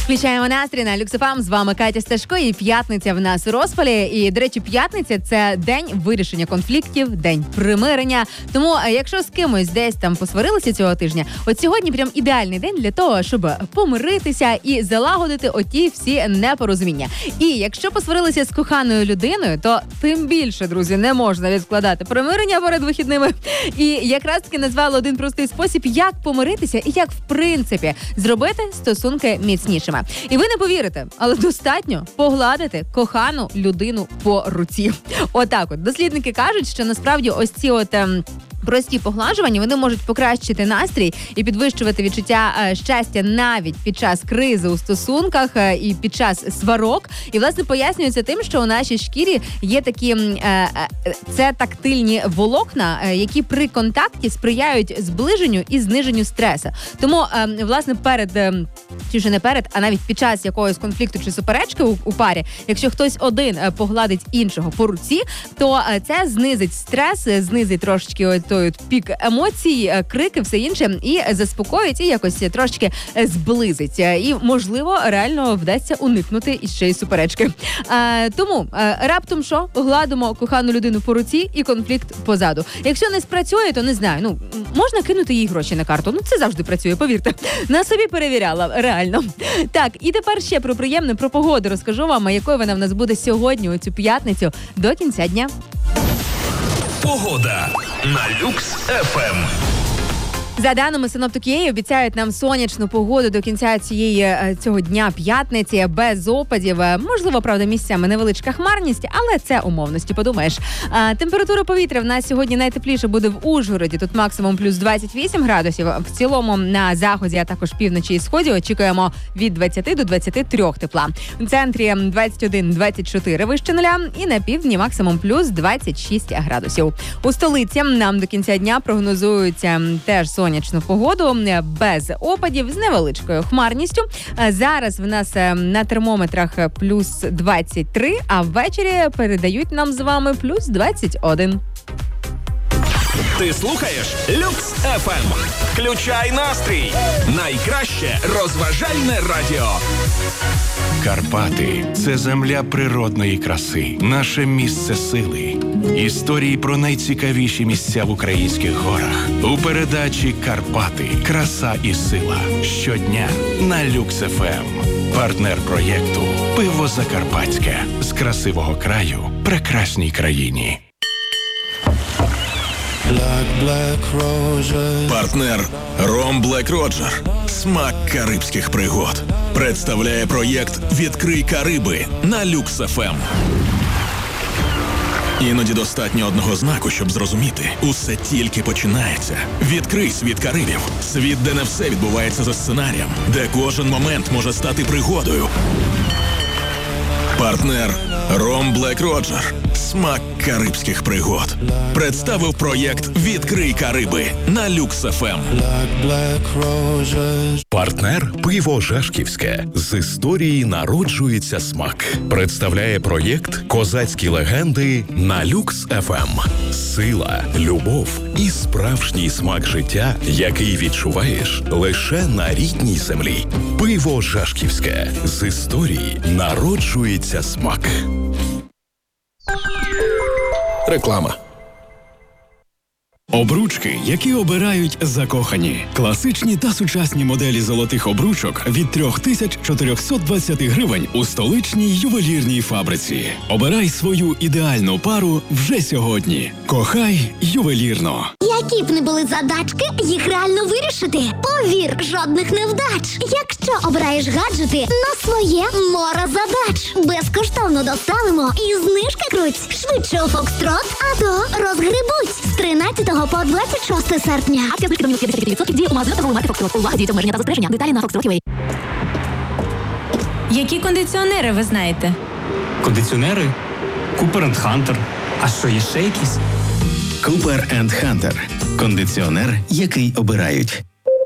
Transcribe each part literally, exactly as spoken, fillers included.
Включаємо настрій на Люкс еф ем. З вами Катя Сташко. І п'ятниця в нас у розпалі. І, до речі, п'ятниця – це день вирішення конфліктів, день примирення. Тому, якщо з кимось десь там посварилися цього тижня, от сьогодні прям ідеальний день для того, щоб помиритися і залагодити оті всі непорозуміння. І якщо посварилися з коханою людиною, то тим більше, друзі, не можна відкладати примирення перед вихідними. І якраз таки назвали один простий спосіб, як помиритися і як, в принципі, зробити стосунки міцнішими. І ви не повірите, але достатньо погладити кохану людину по руці. Отак от. Дослідники кажуть, що насправді ось ці от... Ем, прості поглажування, вони можуть покращити настрій і підвищувати відчуття е, щастя навіть під час кризи у стосунках е, і під час сварок. І, власне, пояснюється тим, що у нашій шкірі є такі, е, е, це тактильні волокна, е, які при контакті сприяють зближенню і зниженню стресу. Тому, е, власне, перед, е, чи вже не перед, а навіть під час якогось конфлікту чи суперечки у, у парі, якщо хтось один е, погладить іншого по руці, то е, це знизить стрес, знизить трошечки от той пік емоцій, крики, все інше, і заспокоїть, і якось трошечки зблизить. І, можливо, реально вдасться уникнути іще й суперечки. А, тому раптом що? Гладимо кохану людину по руці і конфлікт позаду. Якщо не спрацює, то не знаю, ну, можна кинути їй гроші на карту. Ну, це завжди працює, повірте. На собі перевіряла, реально. Так, і тепер ще про приємне, про погоду розкажу вам, якою вона в нас буде сьогодні, у цю п'ятницю, до кінця дня. Погода на Люкс еф ем. За даними синоптики, обіцяють нам сонячну погоду до кінця цієї цього дня п'ятниці, без опадів. Можливо, правда, місцями невеличка хмарність, але це умовності, подумаєш. А, температура повітря в нас сьогодні найтепліше буде в Ужгороді. Тут максимум плюс двадцять вісім градусів. В цілому на заході, а також півночі і сході очікуємо від двадцяти до двадцяти трьох тепла. В центрі двадцять один - двадцять чотири вище нуля і на півдні максимум плюс двадцять шість градусів. У столиці нам до кінця дня прогнозуються теж сонячні сонячну погоду, без опадів, з невеличкою хмарністю. Зараз в нас на термометрах плюс двадцять три, а ввечері передають нам з вами плюс двадцять один. Ти слухаєш Люкс еф ем. Включай настрій. Найкраще розважальне радіо. Карпати – це земля природної краси, наше місце сили. Історії про найцікавіші місця в українських горах. У передачі «Карпати. Краса і сила». Щодня на Люкс еф ем. Партнер проєкту «Пиво Закарпатське». З красивого краю прекрасній країні. Партнер Ром Блек Роджер. Смак карибських пригод. Представляє проєкт «Відкрий Кариби» на Люкс еф ем. Іноді достатньо одного знаку, щоб зрозуміти. Усе тільки починається. Відкрий світ Карибів. Світ, де не все відбувається за сценарієм. Де кожен момент може стати пригодою. Партнер Ром Блек Роджер. Смак карибських пригод. Представив проєкт «Відкрий Кариби» на Люкс еф ем. Партнер «Пиво Жашківське». З історії народжується смак. Представляє проєкт «Козацькі легенди» на Люкс еф ем. Сила, любов і справжній смак життя, який відчуваєш лише на рідній землі. Пиво Жашківське. З історії народжується смак. Реклама. Обручки, які обирають закохані. Класичні та сучасні моделі золотих обручок від три тисячі чотириста двадцять гривень у столичній ювелірній фабриці. Обирай свою ідеальну пару вже сьогодні. Кохай ювелірно. Які б не були задачки, їх реально вирішити. Повір, жодних невдач. Якщо обираєш гаджети на своє море задач. Безкоштовно доставимо і знижки круть. Швидше у Фокстрот, а то розгребуть. З тринадцятого по двадцять шосте серпня. Акція знижки до мінус п'ятдесят відсотків діє у магазинах торгової марки Фокстрот. Увага, діють обмеження та застереження. Деталі на фокстрот крапка ю а. Які кондиціонери ви знаєте? Кондиціонери? Купер енд Хантер. А що, є ще якісь? Купер енд Хантер. Кондиціонер, який обирають.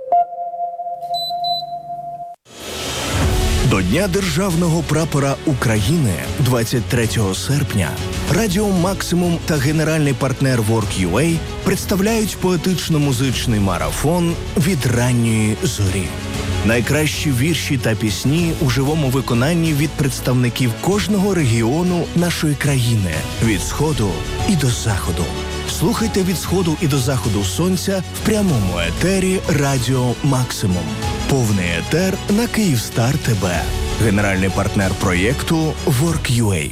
До Дня Державного прапора України двадцять третього серпня Радіо Максимум та генеральний партнер Work.ua представляють поетично-музичний марафон «Від ранньої зорі». Найкращі вірші та пісні у живому виконанні від представників кожного регіону нашої країни. Від сходу і до заходу. Слухайте від сходу і до заходу сонця в прямому етері Радіо Максимум. Повний етер на Київстар ТБ. Генеральний партнер проєкту WorkUA.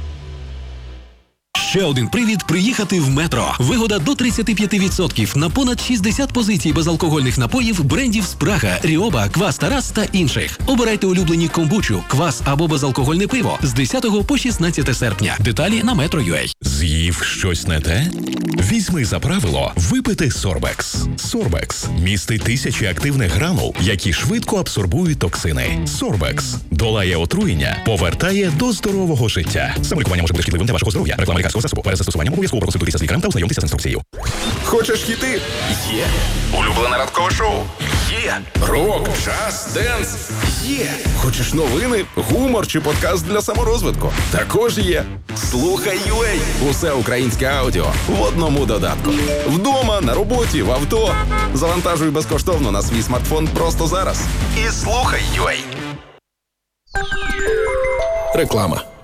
Ще один привід приїхати в Метро. Вигода до тридцять п'ять відсотків на понад шістдесят позицій безалкогольних напоїв брендів Спрага, Ріоба, Квас Тарас та інших. Обирайте улюблені комбучу, квас або безалкогольне пиво з десятого по шістнадцяте серпня. Деталі на Metro.ua. З'їв щось не те? Візьми за правило випити Сорбекс. Сорбекс містить тисячі активних гранул, які швидко абсорбують токсини. Сорбекс долає отруєння, повертає до здорового життя. Самолікування може бути шкідливим для вашого здоров'я. Реклама лікарського засобу. Перед застосуванням обов'язково проконсультуйтеся з лікарем та ознайомтеся з інструкцією. Хочеш хіти? Є. Улюблене ранкове шоу? Є. Рок, джаз, денс? Є. Хочеш новини, гумор чи подкаст для саморозвитку? Також є. Слухай ю ей. Усе українське аудіо в одному додатку. Вдома, на роботі, в авто. Завантажуй безкоштовно на свій смартфон просто зараз. І слухай ю ей. Реклама.